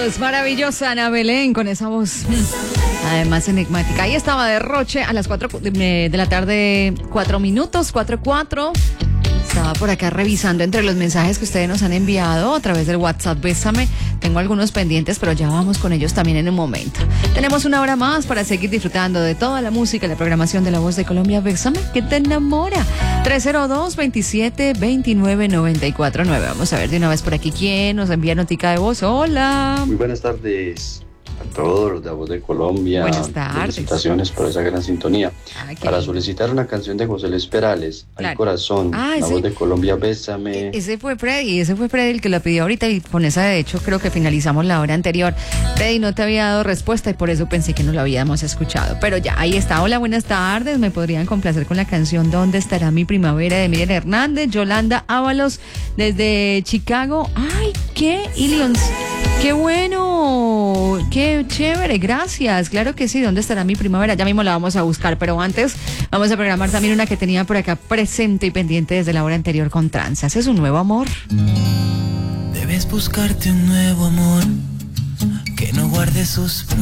voz maravillosa, Ana Belén, con esa voz además enigmática. Ahí estaba Derroche a las 4 de la tarde, 4 minutos, 4:04. Estaba por acá revisando entre los mensajes que ustedes nos han enviado a través del WhatsApp Bésame. Tengo algunos pendientes, pero ya vamos con ellos también en un momento. Tenemos una hora más para seguir disfrutando de toda la música y la programación de La Voz de Colombia. Bésame, que te enamora. 302-27-29-949. Vamos a ver de una vez por aquí quién nos envía notica de voz. Hola. Muy buenas tardes a todos los de La Voz de Colombia. Buenas tardes. Felicitaciones por esa gran sintonía. Para solicitar una canción de José Luis Perales, claro. Al corazón, La Voz de Colombia, Bésame. Ese fue Freddy el que la pidió ahorita y con esa de hecho creo que finalizamos la hora anterior. Freddy no te había dado respuesta y por eso pensé que no lo habíamos escuchado, pero ya, ahí está. Hola, buenas tardes, me podrían complacer con la canción ¿Dónde estará mi primavera? De Miriam Hernández. Yolanda Ábalos desde Chicago. Ay, qué Illions. ¡Qué bueno! ¡Qué chévere! Gracias. Claro que sí. ¿Dónde estará mi primavera? Ya mismo la vamos a buscar, pero antes vamos a programar también una que tenía por acá presente y pendiente desde la hora anterior con Tranzas. ¿Es un nuevo amor? Debes buscarte un nuevo amor que no guarde sus